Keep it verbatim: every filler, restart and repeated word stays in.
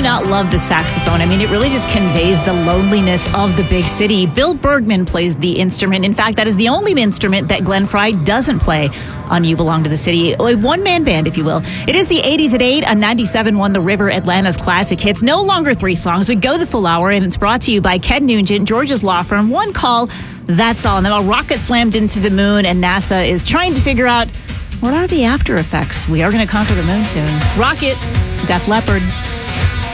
not love the saxophone? I mean, it really just conveys the loneliness of the big city. Bill Bergman plays the instrument. In fact, that is the only instrument that Glenn Frey doesn't play on You Belong to the City. A one-man band, if you will. It is the eighties at eight on ninety-seven point one The River, Atlanta's classic hits. No longer three songs. We go the full hour, and it's brought to you by Ken Nugent, George's Law Firm. One call, that's all. And then a rocket slammed into the moon, and NASA is trying to figure out what are the after effects. We are going to conquer the moon soon. Rocket, Def Leppard.